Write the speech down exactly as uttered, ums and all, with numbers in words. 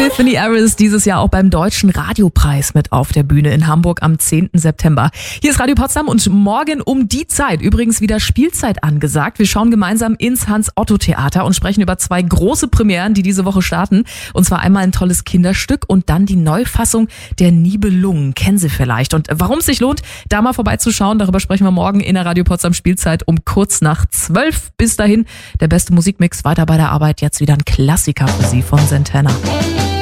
Tiffany Harris dieses Jahr auch beim Deutschen Radiopreis mit auf der Bühne in Hamburg am zehnten September. Hier ist Radio Potsdam und morgen um die Zeit übrigens wieder Spielzeit angesagt. Wir schauen gemeinsam ins Hans-Otto-Theater und sprechen über zwei große Premieren, die diese Woche starten. Und zwar einmal ein tolles Kinderstück und dann die Neufassung der Nibelungen. Kennen Sie vielleicht. Und warum es sich lohnt, da mal vorbeizuschauen, darüber sprechen wir morgen in der Radio Potsdam Spielzeit um kurz nach zwölf. Bis dahin der beste Musikmix weiter bei der Arbeit. Jetzt wieder ein Klassiker für Sie von Santana.